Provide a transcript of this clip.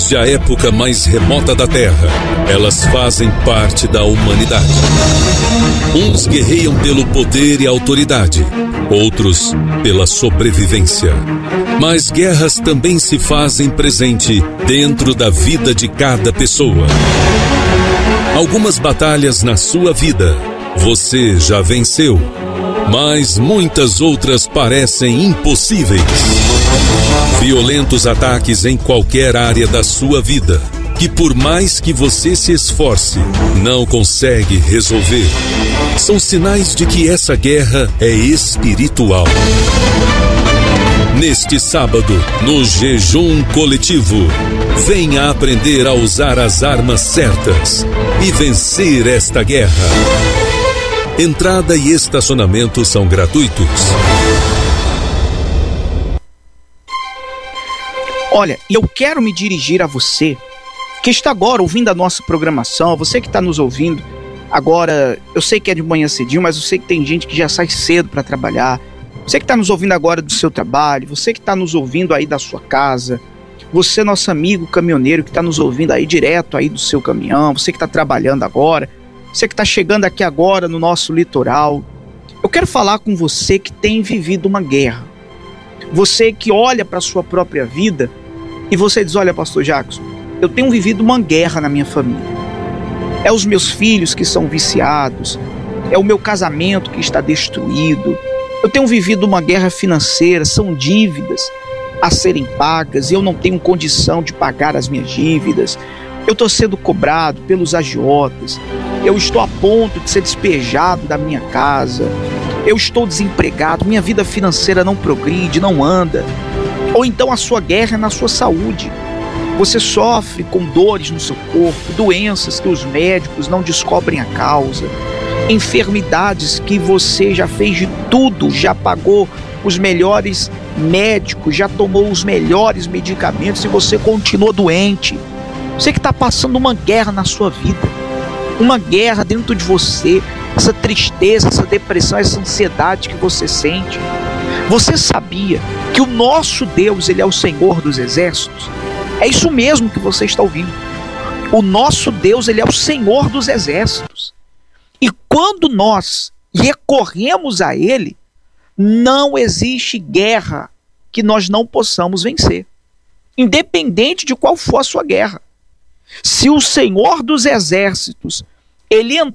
Desde a época mais remota da Terra, elas fazem parte da humanidade. Uns guerreiam pelo poder e autoridade, outros pela sobrevivência. Mas guerras também se fazem presente dentro da vida de cada pessoa. Algumas batalhas na sua vida você já venceu, mas muitas outras parecem impossíveis. Violentos ataques em qualquer área da sua vida, que por mais que você se esforce, não consegue resolver. São sinais de que essa guerra é espiritual. Neste sábado, no Jejum Coletivo, venha aprender a usar as armas certas e vencer esta guerra. Entrada e estacionamento são gratuitos. Olha, eu quero me dirigir a você que está agora ouvindo a nossa programação, você que está nos ouvindo agora. Eu sei que é de manhã cedinho, mas eu sei que tem gente que já sai cedo para trabalhar. Você que está nos ouvindo agora do seu trabalho, você que está nos ouvindo aí da sua casa, você, nosso amigo caminhoneiro que está nos ouvindo aí direto aí do seu caminhão, você que está trabalhando agora, você que está chegando aqui agora no nosso litoral. Eu quero falar com você que tem vivido uma guerra. Você que olha para a sua própria vida e você diz: olha, pastor Jackson, eu tenho vivido uma guerra na minha família. É os meus filhos que são viciados, é o meu casamento que está destruído, eu tenho vivido uma guerra financeira, são dívidas a serem pagas e eu não tenho condição de pagar as minhas dívidas. Eu estou sendo cobrado pelos agiotas, eu estou a ponto de ser despejado da minha casa, eu estou desempregado, minha vida financeira não progride, não anda. Ou então a sua guerra é na sua saúde. Você sofre com dores no seu corpo, doenças que os médicos não descobrem a causa, enfermidades que você já fez de tudo, já pagou os melhores médicos, já tomou os melhores medicamentos e você continua doente. Você que está passando uma guerra na sua vida, uma guerra dentro de você, essa tristeza, essa depressão, essa ansiedade que você sente. Você sabia que o nosso Deus, Ele é o Senhor dos Exércitos? É isso mesmo que você está ouvindo. O nosso Deus, Ele é o Senhor dos Exércitos. E quando nós recorremos a Ele, não existe guerra que nós não possamos vencer, independente de qual for a sua guerra. Se o Senhor dos Exércitos, Ele